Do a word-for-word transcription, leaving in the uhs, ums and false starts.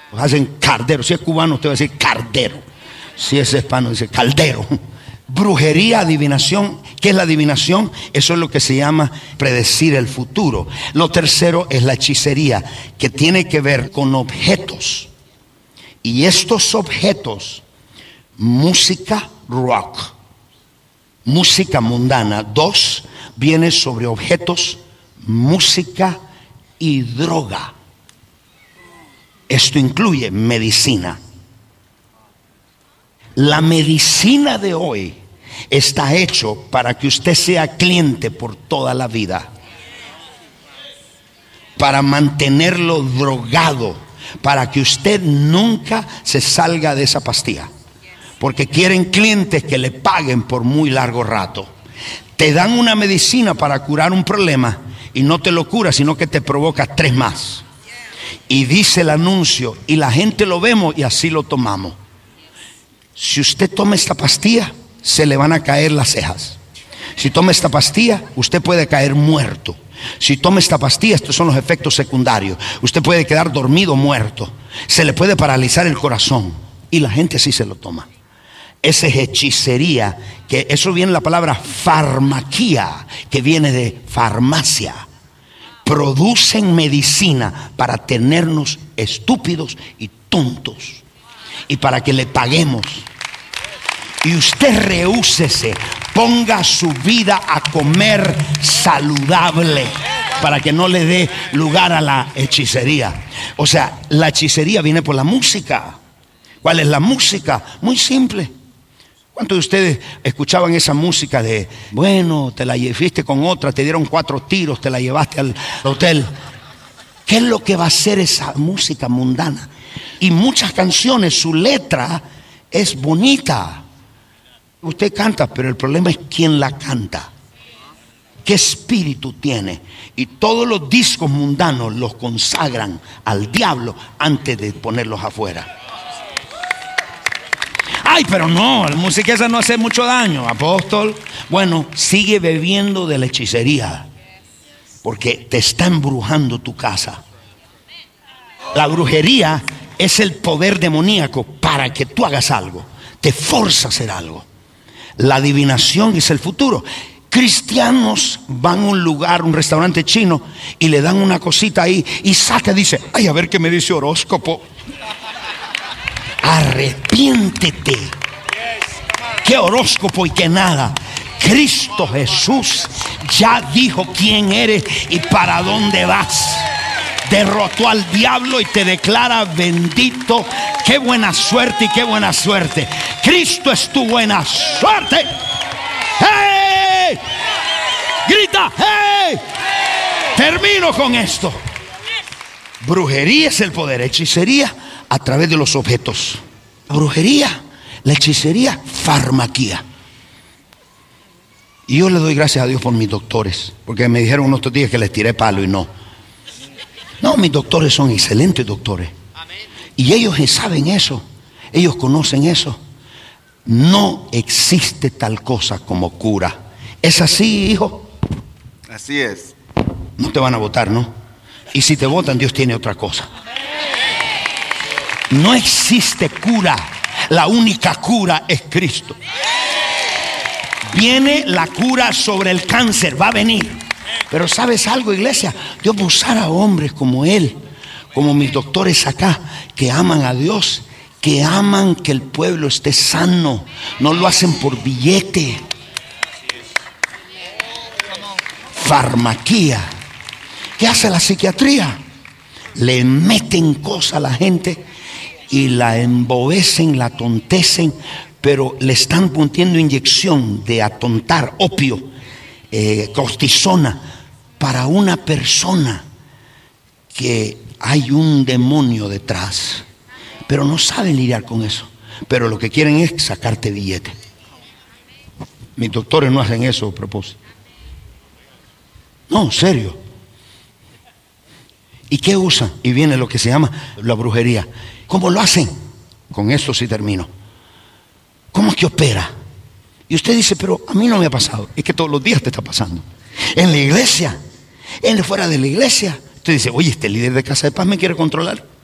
Hacen cardero. Si es cubano, usted va a decir cardero. Si es hispano, dice caldero. Brujería, adivinación. ¿Qué es la adivinación? Eso es lo que se llama predecir el futuro. Lo tercero es la hechicería, que tiene que ver con objetos. Y estos objetos, música rock, música mundana. Dos, viene sobre objetos, música y droga. Esto incluye medicina. La medicina de hoy está hecho para que usted sea cliente por toda la vida, para mantenerlo drogado, para que usted nunca se salga de esa pastilla, porque quieren clientes que le paguen por muy largo rato. Te dan una medicina para curar un problema y no te lo cura, sino que te provoca tres más. Y dice el anuncio y la gente lo vemos y así lo tomamos. Si usted toma esta pastilla, se le van a caer las cejas. Si toma esta pastilla, usted puede caer muerto. Si toma esta pastilla, estos son los efectos secundarios. Usted puede quedar dormido, muerto. Se le puede paralizar el corazón. Y la gente sí se lo toma. Esa es hechicería, que eso viene la palabra farmaquía, que viene de farmacia. Producen medicina para tenernos estúpidos y tontos, y para que le paguemos. Y usted rehúsese, ponga su vida a comer saludable, para que no le dé lugar a la hechicería. O sea, la hechicería viene por la música. ¿Cuál es la música? Muy simple. ¿Cuántos de ustedes escuchaban esa música de, bueno, te la fuiste con otra, te dieron cuatro tiros, te la llevaste al hotel? ¿Qué es lo que va a hacer esa música mundana? Y muchas canciones, su letra es bonita. Usted canta, pero el problema es quién la canta. ¿Qué espíritu tiene? Y todos los discos mundanos los consagran al diablo antes de ponerlos afuera. Ay, pero no, la música esa no hace mucho daño, apóstol. Bueno, sigue bebiendo de la hechicería, porque te está embrujando tu casa. La brujería es el poder demoníaco para que tú hagas algo, te forza a hacer algo. La adivinación es el futuro. Cristianos van a un lugar, un restaurante chino, y le dan una cosita ahí y saca, dice, ay, a ver qué me dice horóscopo. Arrepiéntete. ¿Qué horóscopo y qué nada? Cristo Jesús ya dijo quién eres y para dónde vas. Derrotó al diablo y te declara bendito. Qué buena suerte y qué buena suerte. Cristo es tu buena suerte. ¡Hey! Grita, ¡hey! Termino con esto. Brujería es el poder, hechicería a través de los objetos. La brujería, la hechicería, farmaquía. Y yo le doy gracias a Dios por mis doctores, porque me dijeron unos días que les tiré palo y no. No, mis doctores son excelentes doctores. Y ellos saben eso. Ellos conocen eso. No existe tal cosa como cura. ¿Es así, hijo? Así es. No te van a votar, ¿no? Y si te votan, Dios tiene otra cosa. No existe cura. La única cura es Cristo. Viene la cura sobre el cáncer, va a venir. Pero ¿sabes algo, iglesia? Dios va a usar a hombres como él, como mis doctores acá, que aman a Dios, que aman que el pueblo esté sano. No lo hacen por billete. Farmaquía. ¿Qué hace la psiquiatría? Le meten cosas a la gente y la embobecen, la atontecen, pero le están poniendo inyección de atontar, opio, eh, cortisona, para una persona que hay un demonio detrás, pero no saben lidiar con eso. Pero lo que quieren es sacarte billete. Mis doctores no hacen eso a propósito. No, en serio. ¿Y qué usan? Y viene lo que se llama la brujería. ¿Cómo lo hacen? Con esto sí termino. ¿Cómo es que opera? Y usted dice, pero a mí no me ha pasado. Es que todos los días te está pasando. En la iglesia, en fuera de la iglesia. Usted dice, oye, este líder de Casa de Paz me quiere controlar.